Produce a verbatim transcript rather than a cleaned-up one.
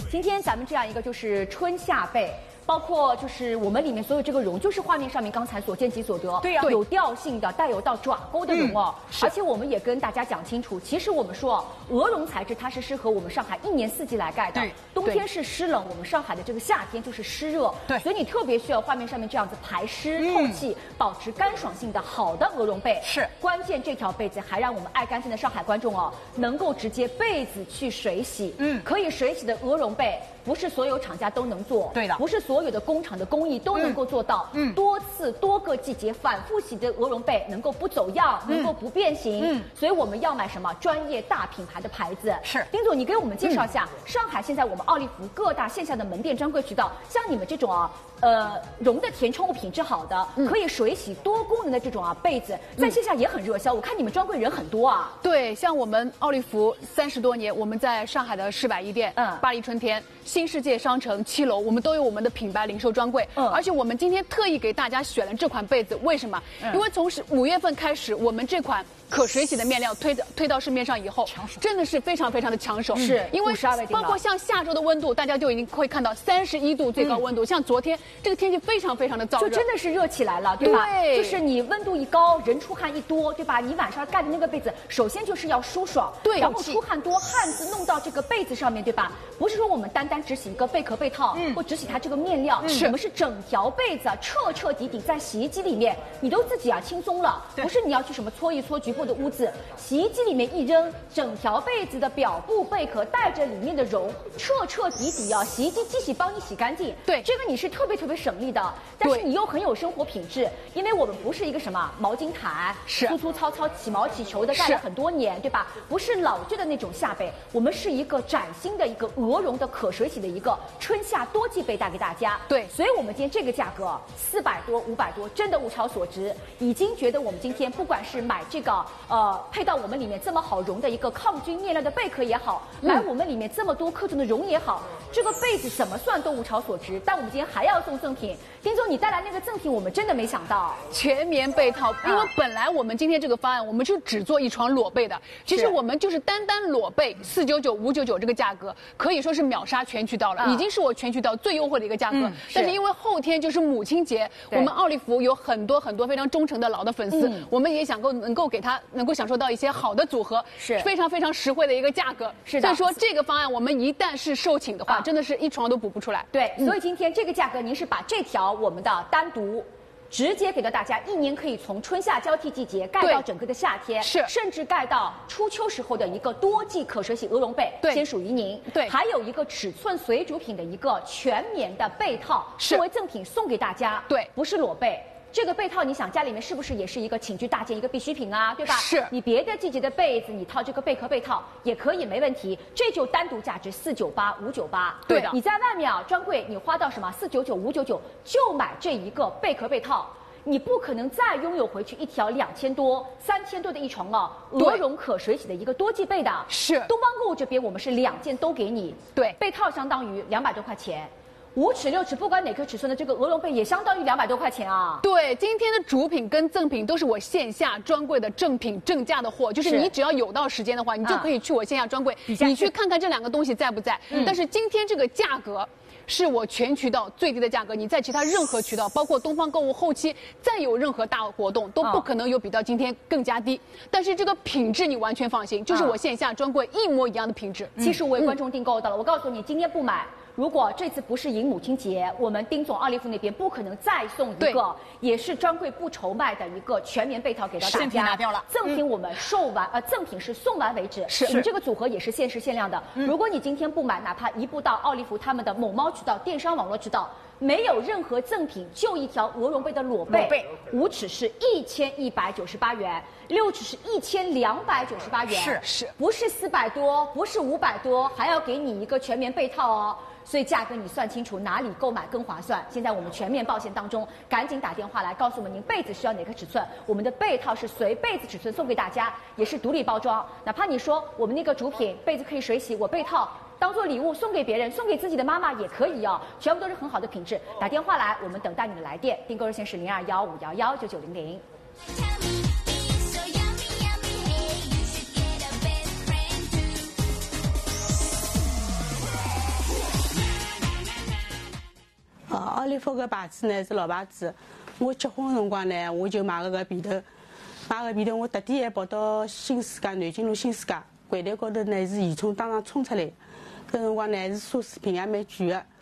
今天咱们这样一个就是春夏被。 包括就是我们里面所有这个绒，就是画面上面刚才所见即所得， 对呀、啊， 有调性的，带有到爪钩的绒哦。嗯、而且我们也跟大家讲清楚，其实我们说鹅绒材质它是适合我们上海一年四季来盖的。 对， 冬天是湿冷，我们上海的这个夏天就是湿热。 对， 所以你特别需要画面上面这样子排湿透气、嗯、保持干爽性的好的鹅绒被。 是， 关键这条被子还让我们爱干净的上海观众哦，能够直接被子去水洗。嗯，可以水洗的鹅绒被。 不是所有厂家都能做， 对的， 不是所有的工厂的工艺都能够做到。嗯，多次多个季节反复洗的鹅绒被能够不走样，嗯、能够不变形。嗯，所以我们要买什么专业大品牌的牌子？是，丁总，你给我们介绍一下、嗯、上海现在我们奥利福各大线下的门店专柜渠道，像你们这种啊，呃，绒的填充物品质好的，嗯、可以水洗多功能的这种啊被子，在线下也很热销。我看你们专柜人很多啊。 对，像我们奥利福三十多年，我们在上海的世百亿店、嗯，巴黎春天。 新世界商城七楼，我们都有我们的品牌零售专柜，嗯，而且我们今天特意给大家选了这款被子，为什么？嗯、因为从五月份开始，我们这款可水洗的面料推推到市面上以后，真的是非常非常的抢手， 是因为包括像下周的温度，大家就已经会看到三十一度最高温度，嗯、像昨天这个天气非常非常的燥热， 就真的是热起来了，对吧？ 对， 就是你温度一高，人出汗一多，对吧？你晚上盖的那个被子，首先就是要舒爽， 对， 然后出汗多，汗渍弄到这个被子上面，对吧？不是说我们单单只洗一个贝壳。 被套，嗯，或只洗它这个面料，嗯、我们是整条被子啊，彻彻底底在洗衣机里面，你都自己啊轻松了，不是你要去什么搓一搓局部的污渍，洗衣机里面一扔，整条被子的表布贝壳带着里面的绒，彻彻底底啊，洗衣机机洗帮你洗干净，对，这个你是特别特别省力的，但是你又很有生活品质，因为我们不是一个什么毛巾毯，是粗粗糙糙起毛起球的盖了很多年，对吧？不是老旧的那种夏被，我们是一个崭新的一个鹅绒的可水洗的一个。 春夏多季被带给大家，对，所以我们今天这个价格四百多、五百多，真的物超所值。已经觉得我们今天不管是买这个呃配到我们里面这么好绒的一个抗菌面料的贝壳也好，嗯、买我们里面这么多克重的绒也好，这个被子怎么算都物超所值。但我们今天还要送赠品，丁总你带来那个赠品，我们真的没想到全棉被套，因为本来我们今天这个方案我们就只做一床裸被的，其实我们就是单单裸被四九九、五九九这个价格，可以说是秒杀全渠道了，嗯、已经是我全渠道最优惠的一个价格。嗯、但是因为后天就是母亲节，我们奥利福有很多很多非常忠诚的老的粉丝，嗯、我们也想够能够给他能够享受到一些好的组合，是非常非常实惠的一个价格。是的，所以说这个方案我们一旦是售罄的话，啊、真的是一床都补不出来。 对，嗯、所以今天这个价格，您是把这条我们的单独。 直接给到大家，一年可以从春夏交替季节盖到整个的夏天，是甚至盖到初秋时候的一个多季可水洗鹅绒被，对，先属于您。对，还有一个尺寸随主品的一个全棉的被套，作为赠品送给大家。对，不是裸被。 这个被套，你想家里面是不是也是一个寝具大件一个必需品啊？对吧？是你别的季节的被子，你套这个贝壳被套也可以，没问题。这就单独价值四九八、五九八。对的，你在外面啊专柜，你花到什么四九九、五九九就买这一个贝壳被套。 你不可能再拥有回去一条两千多、三千多的一床了，鹅绒可水洗的一个多季被的。是东方购物这边我们是两件都给你，对，被套相当于两百多块钱。 五尺六尺，不管哪个尺寸的这个鹅绒被也相当于两百多块钱啊！ 对，今天的主品跟赠品都是我线下专柜的正品正价的货，就是你只要有到时间的话，你就可以去我线下专柜，你去看看这两个东西在不在。嗯、但是今天这个价格。 是我全渠道最低的价格，你在其他任何渠道，包括东方购物后期再有任何大活动，都不可能有比到今天更加低。但是这个品质你完全放心，就是我线下专柜一模一样的品质。 其实我为观众订购到了，我告诉你，今天不买。 如果这次不是迎母亲节，我们丁总奥利福那边不可能再送一个，也是专柜不愁卖的一个全棉被套给到大家。赠品拿掉了， 赠品我们售完，嗯、呃，赠品是送完为止。是，我们这个组合也是限时限量的。嗯、如果你今天不买，哪怕移步到奥利福他们的某猫渠道、电商网络渠道，没有任何赠品，就一条鹅绒被的裸被，裸被五尺是一千一百九十八元。 六尺是一千两百九十八元，是是，不是四百多，不是五百多，还要给你一个全棉被套哦。所以价格你算清楚，哪里购买更划算？现在我们全面报线当中，赶紧打电话来告诉我们您被子需要哪个尺寸，我们的被套是随被子尺寸送给大家，也是独立包装。哪怕你说我们那个主品被子可以水洗，我被套当做礼物送给别人，送给自己的妈妈也可以哦，全部都是很好的品质。打电话来，我们等待你的来电，订购热线是零二幺五幺幺九九零零。 呃，奥利弗个牌子呢是老牌子。我结婚的辰光呢，我就买个个被头，买个被头，我特地还跑到新世界南京路新世界柜台高头呢是现冲当场冲出来，搿辰光呢是奢侈品也蛮贵的。